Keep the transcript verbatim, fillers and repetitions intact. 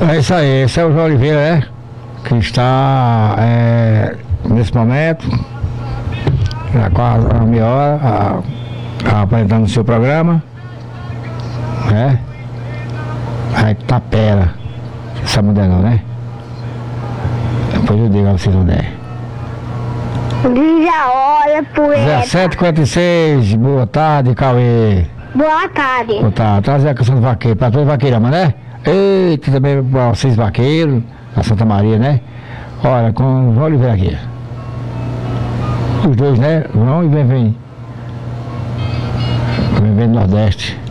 É isso aí, esse é o João Oliveira, né? Que está é, nesse momento, já quase a meia hora, a, a, apresentando o seu programa, né? Aí Tapera, essa mulher não, né? Depois eu digo a vocês onde é. Diz a hora, poeta. dezessete e cinquenta e seis, boa tarde, Cauê. Boa tarde. Boa tarde, trazer a canção do vaqueiro, para todos os vaqueirama, né? Eita, também para vocês vaqueiros, a Santa Maria, né? Olha, com o João Oliveira aqui. Os dois, né? João e Vem Vem. Vem Vem do Nordeste.